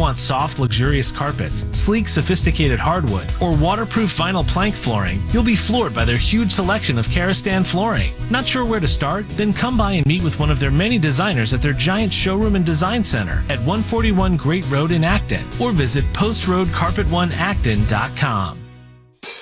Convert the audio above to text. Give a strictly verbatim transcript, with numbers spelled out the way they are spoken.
want soft, luxurious carpets, sleek, sophisticated hardwood, or waterproof vinyl plank flooring, you'll be floored by their huge selection of Karastan flooring. Not sure where to start? Then come by and meet with one of their many designers at their giant showroom and design center at one forty-one Great Road in Acton, or visit post road carpet one acton dot com.